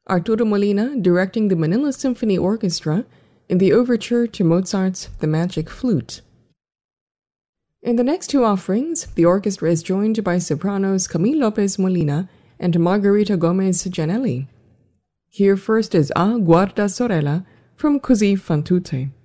Arturo Molina directing the Manila Symphony Orchestra in the overture to Mozart's The Magic Flute. In the next two offerings, the orchestra is joined by sopranos Camille Lopez Molina and Margarita Gomez Janelli. Here first is A Guarda Sorella from Così fan tutte.